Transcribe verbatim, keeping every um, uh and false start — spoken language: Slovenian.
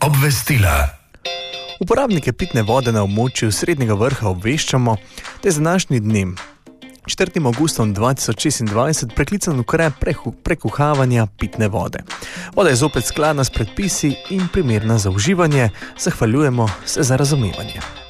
obvestila. Uporabnike pitne vode na območju Srednjega Vrha obveščamo, da je z današnjim dnem, četrtim avgustom dva tisoč šestindvajset, preklican ukrep prekuhavanja pitne vode. Voda je zopet skladna s predpisi in primerna za uživanje. Zahvaljujemo se za razumevanje.